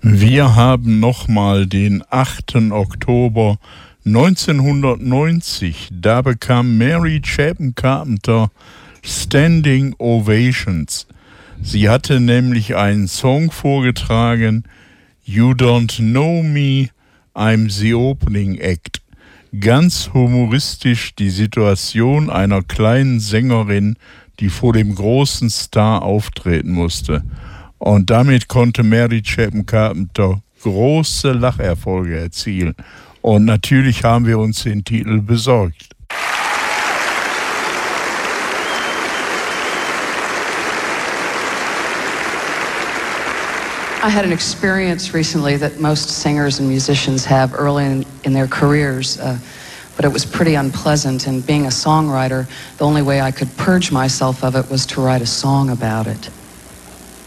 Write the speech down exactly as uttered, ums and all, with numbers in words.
Wir haben nochmal den achten Oktober neunzehnhundertneunzig. Da bekam Mary Chapin Carpenter Standing Ovations. Sie hatte nämlich einen Song vorgetragen, You Don't Know Me, I'm the Opening Act. Ganz humoristisch die Situation einer kleinen Sängerin, die vor dem großen Star auftreten musste. Und damit konnte Mary Chapin Carpenter große Lacherfolge erzielen. Und natürlich haben wir uns den Titel besorgt. I had an experience recently that most singers and musicians have early in, in their careers, uh, but it was pretty unpleasant. And being a songwriter, the only way I could purge myself of it was to write a song about it.